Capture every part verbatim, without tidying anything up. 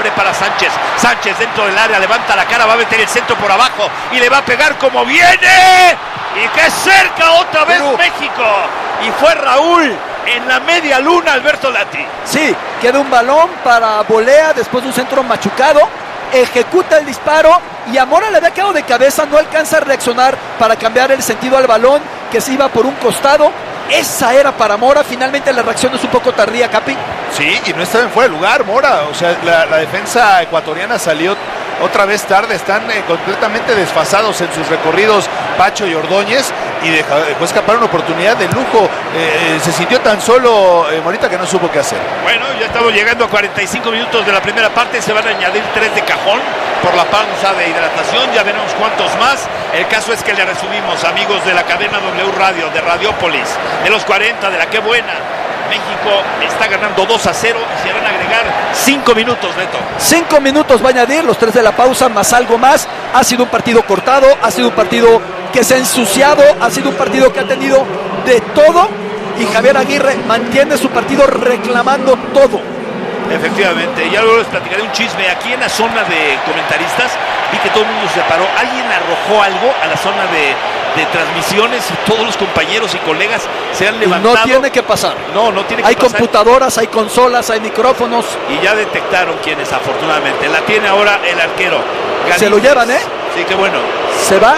abre para Sánchez. Sánchez dentro del área, levanta la cara, va a meter el centro por abajo y le va a pegar como viene. Y que cerca otra vez Perú. México. Y fue Raúl en la media luna, Alberto Lati. Sí, queda un balón para Bolea después de un centro machucado. Ejecuta el disparo y a Mora le había quedado de cabeza, no alcanza a reaccionar para cambiar el sentido al balón que se iba por un costado. Esa era para Mora, finalmente la reacción es un poco tardía, Capi. Sí, y no estaba en fuera de lugar Mora, o sea, la, la defensa ecuatoriana salió otra vez tarde, están eh, completamente desfasados en sus recorridos Pacho y Ordóñez, y dejó, dejó escapar una oportunidad de lujo. Eh, se sintió tan solo eh, Morita que no supo qué hacer. Bueno, ya estamos llegando a cuarenta y cinco minutos de la primera parte, se van a añadir tres de cajón por la pausa de hidratación, ya veremos cuántos más. El caso es que le resumimos, amigos de la cadena W Radio, de Radiópolis, de los cuarenta, de la Qué Buena. México está ganando dos a cero y se van a agregar cinco minutos, Neto. cinco minutos va a añadir, los tres de la pausa más algo más. Ha sido un partido cortado, ha sido un partido que se ha ensuciado, ha sido un partido que ha tenido de todo, y Javier Aguirre mantiene su partido reclamando todo. Efectivamente, ya luego les platicaré un chisme. Aquí en la zona de comentaristas vi que todo el mundo se paró. Alguien arrojó algo a la zona de, de transmisiones y todos los compañeros y colegas se han levantado. No tiene que pasar. No, no tiene que hay pasar. Hay computadoras, hay consolas, hay micrófonos. Y ya detectaron quiénes, afortunadamente. La tiene ahora el arquero Galíndez. Se lo llevan, ¿eh? Sí, qué bueno. Se va.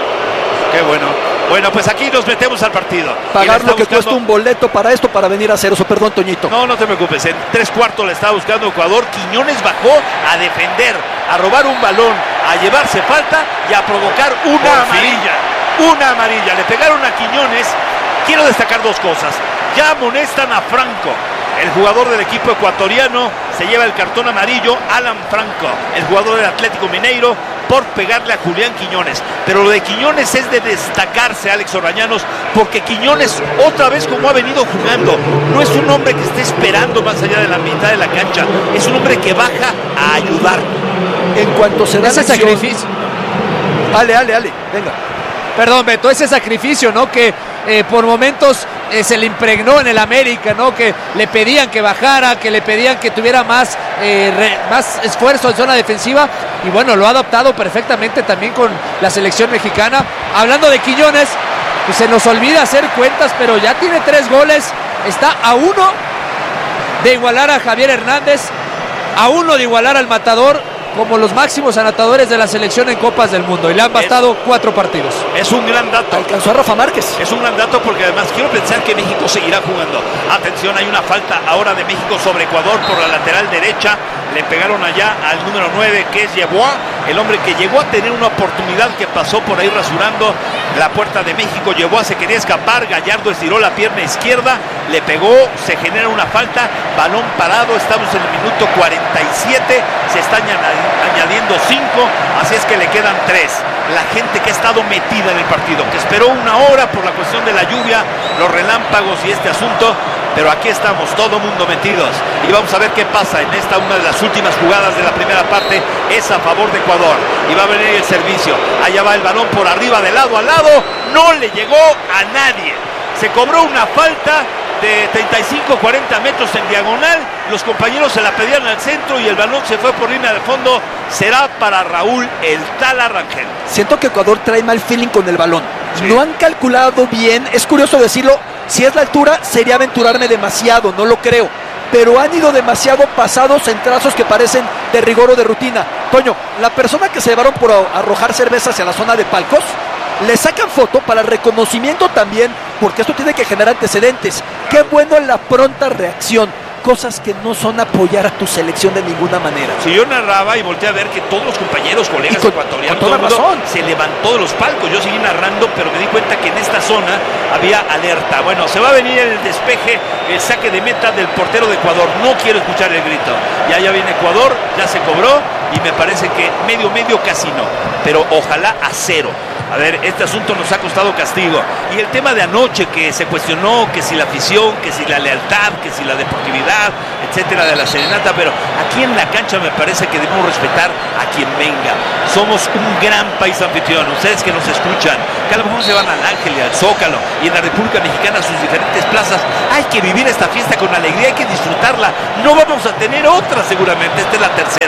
Qué bueno. Bueno, pues aquí nos metemos al partido. Pagar lo que buscando... cuesta un boleto para esto, para venir a hacer eso. Perdón, Toñito. No, no te preocupes. En tres cuartos le estaba buscando Ecuador. Quiñones bajó a defender, a robar un balón, a llevarse falta y a provocar una Por amarilla. Fin. Una amarilla. Le pegaron a Quiñones. Quiero destacar dos cosas. Ya amonestan a Franco. El jugador del equipo ecuatoriano se lleva el cartón amarillo. Alan Franco, el jugador del Atlético Mineiro, por pegarle a Julián Quiñones. Pero lo de Quiñones es de destacarse, Alex Orbañanos, porque Quiñones, otra vez como ha venido jugando, no es un hombre que esté esperando más allá de la mitad de la cancha, es un hombre que baja a ayudar. En cuanto se da ese acción... sacrificio. Ale, ale, ale, venga. Perdón, Beto, ese sacrificio, ¿no? Que eh, por momentos eh, se le impregnó en el América, ¿no? Que le pedían que bajara, que le pedían que tuviera más, eh, re, más esfuerzo en zona defensiva. Y bueno, lo ha adaptado perfectamente también con la selección mexicana. Hablando de Quiñones, pues se nos olvida hacer cuentas, pero ya tiene tres goles. Está a uno de igualar a Javier Hernández, a uno de igualar al Matador como los máximos anotadores de la selección en Copas del Mundo, y le han bastado es, cuatro partidos. Es un gran dato. Alcanzó a Rafa Márquez. Es un gran dato porque además quiero pensar que México seguirá jugando. Atención, hay una falta ahora de México sobre Ecuador por la lateral derecha. Le pegaron allá al número nueve, que es Yeboah, el hombre que llegó a tener una oportunidad, que pasó por ahí rasurando la puerta de México. Yeboah se quería escapar, Gallardo estiró la pierna izquierda, le pegó, se genera una falta, balón parado, estamos en el minuto cuarenta y siete, se está añadiendo cinco, así es que le quedan tres. La gente que ha estado metida en el partido, que esperó una hora por la cuestión de la lluvia, los relámpagos y este asunto, pero aquí estamos, todo mundo metidos, y vamos a ver qué pasa en esta, una de las últimas jugadas de la primera parte, es a favor de Ecuador, y va a venir el servicio, allá va el balón por arriba, de lado a lado, no le llegó a nadie, se cobró una falta de treinta y cinco a cuarenta metros en diagonal, los compañeros se la pedían al centro y el balón se fue por línea de fondo. Será para Raúl el Tala Rangel. Siento que Ecuador trae mal feeling con el balón, sí. No han calculado bien, es curioso decirlo, si es la altura sería aventurarme demasiado, no lo creo, pero han ido demasiado pasados en trazos que parecen de rigor o de rutina. Toño, la persona que se llevaron por arrojar cerveza hacia la zona de palcos, le sacan foto para reconocimiento también, porque esto tiene que generar antecedentes. Qué bueno la pronta reacción, cosas que no son apoyar a tu selección de ninguna manera. Si yo narraba y volteé a ver que todos los compañeros, colegas con, ecuatorianos, con toda todo razón, se levantó de los palcos. Yo seguí narrando, pero me di cuenta que en esta zona había alerta. Bueno, se va a venir el despeje, el saque de meta del portero de Ecuador. No quiero escuchar el grito. Ya ya viene Ecuador, ya se cobró y me parece que medio medio casi no, pero ojalá a cero. A ver, este asunto nos ha costado castigo. Y el tema de anoche, que se cuestionó que si la afición, que si la lealtad, que si la deportividad, etcétera, de la serenata, pero aquí en la cancha me parece que debemos respetar a quien venga. Somos un gran país anfitrión, ustedes que nos escuchan, que a lo mejor se van al Ángel y al Zócalo y en la República Mexicana a sus diferentes plazas. Hay que vivir esta fiesta con alegría, hay que disfrutarla. No vamos a tener otra seguramente, esta es la tercera.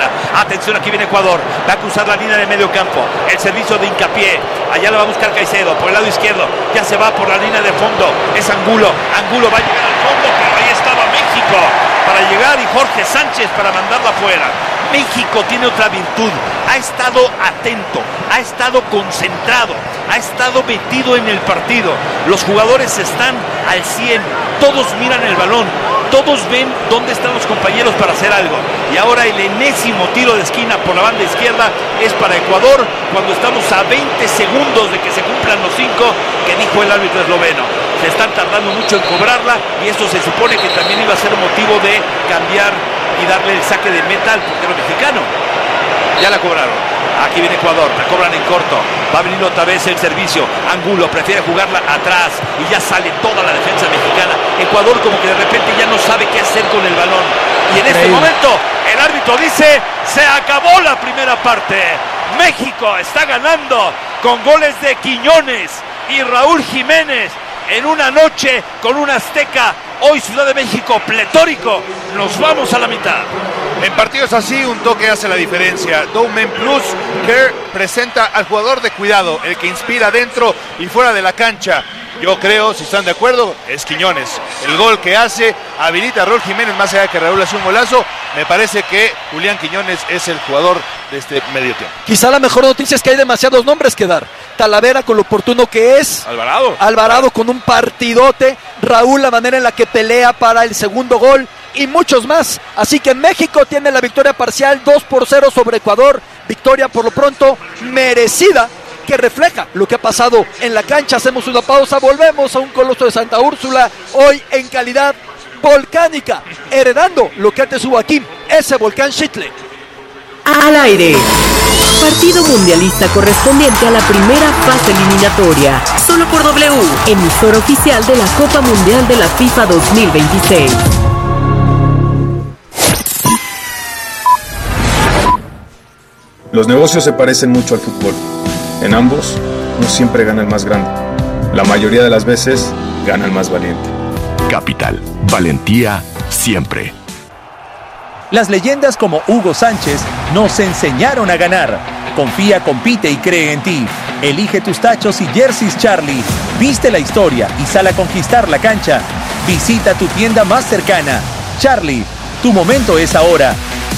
Atención, aquí viene Ecuador. Va a cruzar la línea de medio campo. El servicio de Hincapié. Allá lo va a buscar Caicedo por el lado izquierdo. Ya se va por la línea de fondo. Es Angulo. Angulo va a llegar al fondo, pero ahí estaba México para llegar y Jorge Sánchez para mandarla afuera. México tiene otra virtud. Ha estado atento, ha estado concentrado, ha estado metido en el partido. Los jugadores están al cien. Todos miran el balón. Todos ven dónde están los compañeros para hacer algo. Y ahora el enésimo tiro de esquina por la banda izquierda es para Ecuador, cuando estamos a veinte segundos de que se cumplan los cinco que dijo el árbitro esloveno. Se están tardando mucho en cobrarla y esto se supone que también iba a ser motivo de cambiar y darle el saque de meta al portero mexicano. Ya la cobraron. Aquí viene Ecuador, la cobran en corto. Va a venir otra vez el servicio. Angulo prefiere jugarla atrás y ya sale toda la defensa mexicana. Ecuador como que de repente ya no sabe qué hacer con el balón. Y en este momento el árbitro dice: se acabó la primera parte. México está ganando con goles de Quiñones y Raúl Jiménez en una noche con un Azteca. Hoy Ciudad de México pletórico. Nos vamos a la mitad. En partidos así, un toque hace la diferencia. Dowman Plus Care presenta al jugador de cuidado, el que inspira dentro y fuera de la cancha. Yo creo, si están de acuerdo, es Quiñones. El gol que hace habilita a Raúl Jiménez, más allá de que Raúl hace un golazo. Me parece que Julián Quiñones es el jugador de este medio tiempo. Quizá la mejor noticia es que hay demasiados nombres que dar. Talavera con lo oportuno que es. Alvarado. Alvarado con un partidote. Raúl la manera en la que pelea para el segundo gol. Y muchos más. Así que México tiene la victoria parcial dos por cero sobre Ecuador. Victoria por lo pronto merecida, que refleja lo que ha pasado en la cancha. Hacemos una pausa, volvemos a un Coloso de Santa Úrsula, hoy en calidad volcánica, heredando lo que antes hubo aquí, ese volcán Xitle. Al aire. Partido mundialista correspondiente a la primera fase eliminatoria. Solo por W, emisor oficial de la Copa Mundial de la FIFA dos mil veintiséis. Los negocios se parecen mucho al fútbol. En ambos, no siempre gana el más grande. La mayoría de las veces, gana el más valiente. Capital, valentía siempre. Las leyendas como Hugo Sánchez nos enseñaron a ganar. Confía, compite y cree en ti. Elige tus tachos y jerseys Charlie. Viste la historia y sal a conquistar la cancha. Visita tu tienda más cercana. Charlie, tu momento es ahora.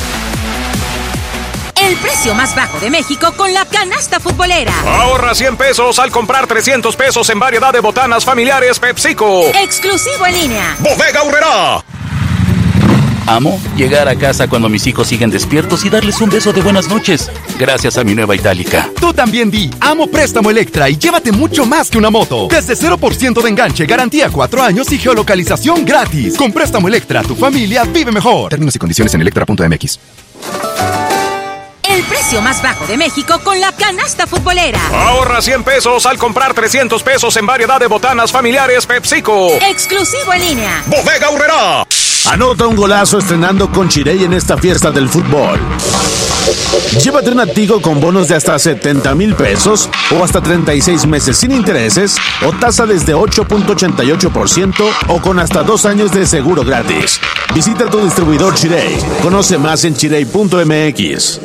El precio más bajo de México con la canasta futbolera. Ahorra cien pesos al comprar trescientos pesos en variedad de botanas familiares PepsiCo. Exclusivo en línea. Bodega Aurrerá. Amo llegar a casa cuando mis hijos siguen despiertos y darles un beso de buenas noches, gracias a mi nueva Itálica. Tú también di, amo Préstamo Electra y llévate mucho más que una moto. Desde cero por ciento de enganche, garantía cuatro años y geolocalización gratis. Con Préstamo Electra, tu familia vive mejor. Términos y condiciones en electra punto m x. El precio más bajo de México con la canasta futbolera. Ahorra cien pesos al comprar trescientos pesos en variedad de botanas familiares PepsiCo. Exclusivo en línea. Bodega Aurrerá. Anota un golazo estrenando con Chirey en esta fiesta del fútbol. Llévate un Tigo con bonos de hasta setenta mil pesos o hasta treinta y seis meses sin intereses o tasa desde ocho punto ochenta y ocho por ciento o con hasta dos años de seguro gratis. Visita tu distribuidor Chirey. Conoce más en chirey punto m x.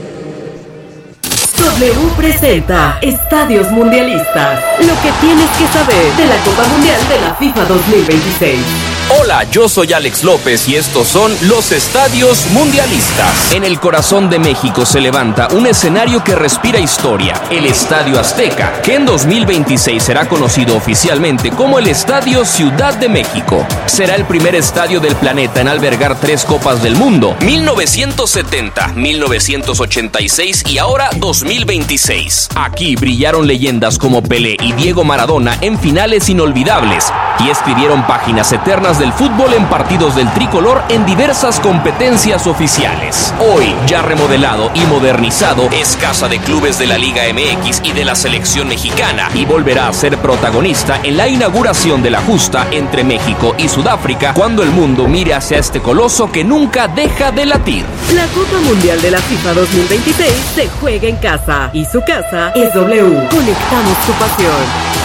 W presenta Estadios Mundialistas. Lo que tienes que saber de la Copa Mundial de la FIFA dos mil veintiséis. Hola, yo soy Alex López y estos son los Estadios Mundialistas. En el corazón de México se levanta un escenario que respira historia, el Estadio Azteca, que en dos mil veintiséis será conocido oficialmente como el Estadio Ciudad de México. Será el primer estadio del planeta en albergar tres Copas del Mundo, mil novecientos setenta, mil novecientos ochenta y seis y ahora dos mil veintiséis. Aquí brillaron leyendas como Pelé y Diego Maradona en finales inolvidables y escribieron páginas eternas del fútbol en partidos del tricolor en diversas competencias oficiales. Hoy, ya remodelado y modernizado, es casa de clubes de la Liga M X y de la selección mexicana y volverá a ser protagonista en la inauguración de la justa entre México y Sudáfrica cuando el mundo mire hacia este coloso que nunca deja de latir. La Copa Mundial de la FIFA dos mil veintiséis se juega en casa y su casa es W. Conectamos tu pasión.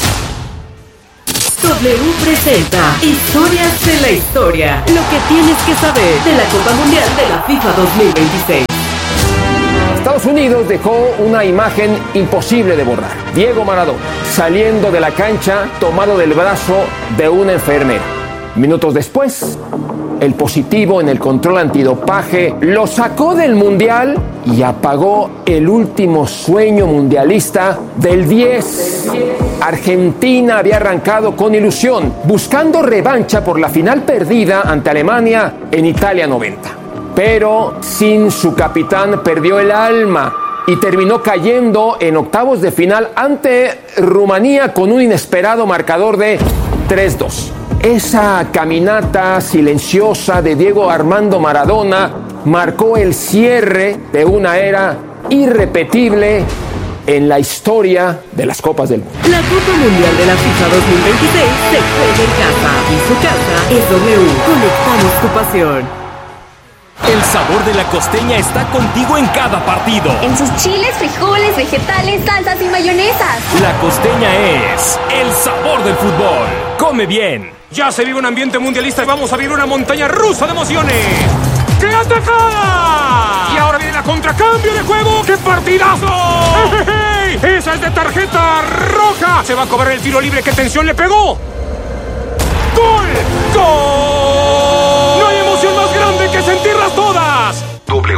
W presenta Historias de la Historia. Lo que tienes que saber de la Copa Mundial de la FIFA dos mil veintiséis. Estados Unidos dejó una imagen imposible de borrar. Diego Maradona saliendo de la cancha tomado del brazo de una enfermera. Minutos después, el positivo en el control antidopaje lo sacó del Mundial y apagó el último sueño mundialista del diez. Argentina había arrancado con ilusión, buscando revancha por la final perdida ante Alemania en Italia noventa. Pero sin su capitán perdió el alma y terminó cayendo en octavos de final ante Rumanía con un inesperado marcador de tres dos. Esa caminata silenciosa de Diego Armando Maradona marcó el cierre de una era irrepetible en la historia de las Copas del Mundo. La Copa Mundial de la FIFA dos mil veintiséis se juega en casa y su casa es W. Conectamos tu pasión. El sabor de la costeña está contigo en cada partido. En sus chiles, frijoles, vegetales, salsas y mayonesas. La costeña es el sabor del fútbol. Come bien. Ya se vive un ambiente mundialista y vamos a vivir una montaña rusa de emociones. ¡Qué atacada! Y ahora viene la contracambio de juego. ¡Qué partidazo! ¡Hey, hey! ¡Esa es de tarjeta roja! Se va a cobrar el tiro libre. ¡Qué tensión le pegó! ¡Gol! ¡Gol! ¡No hay emoción más grande que sentirlas todas! W.